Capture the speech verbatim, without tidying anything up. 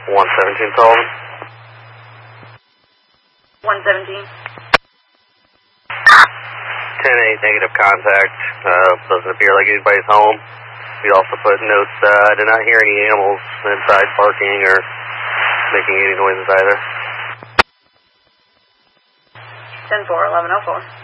one seventeen Sullivan. one seventeen. ten eight negative contact. Uh, doesn't appear like anybody's home. We also put notes, uh, did not hear any animals inside barking or making any noises either. ten four, eleven oh four.